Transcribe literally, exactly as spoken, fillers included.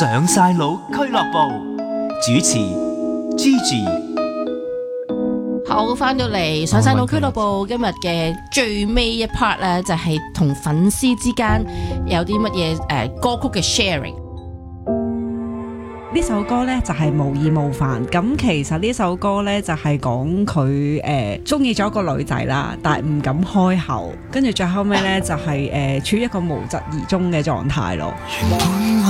上晒腦俱樂部，主持 Gigi。 好，翻到嚟上晒腦俱樂部，今日嘅最尾一 part 咧，就係同粉絲之間有啲乜嘢誒歌曲嘅 sharing。 呢首歌呢就係無意冒犯，咁其實呢首歌呢就係講佢誒中意咗個女仔啦，但係唔敢開口，跟住最後尾呢就係誒處於一個無疾而終嘅狀態咯。